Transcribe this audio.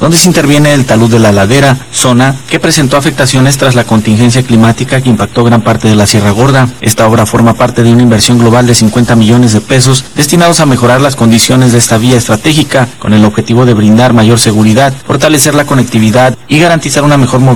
donde se interviene el talud de la ladera, zona que presentó afectaciones tras la contingencia climática que impactó gran parte de la Sierra Gorda. Esta obra forma parte de una inversión global de 50 millones de pesos destinados a mejorar las condiciones de esta vía estratégica con el objetivo de brindar mayor seguridad, fortalecer la conectividad y garantizar una mejor movilidad